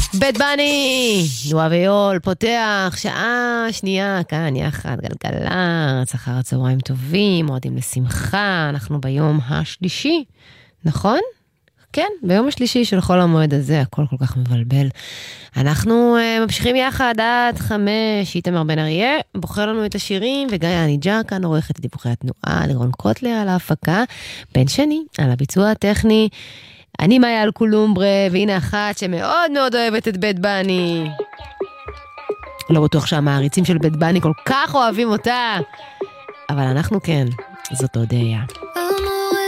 בית בני, נועה ויול, פותח, שעה שנייה, כאן יחד, גלגלצ, אחר הצהריים טובים, מועדים לשמחה, אנחנו ביום השלישי, נכון? כן, ביום השלישי של חול המועד הזה, הכל כל כך מבלבל. אנחנו ממשיכים יחד עד 5, איתמר בן אריה, בוחר לנו את השירים, וגיא אניג'ר כאן עורכת את דיווחי התנועה, לירון קוטלר על ההפקה, בן שני על הביצוע הטכני, אני מאיה על קולומברה, והנה אחת שמאוד מאוד אוהבת את בית בני. לא בטוח שהמעריצים של בית בני כל כך אוהבים אותה, אבל אנחנו כן, זאת הודעה.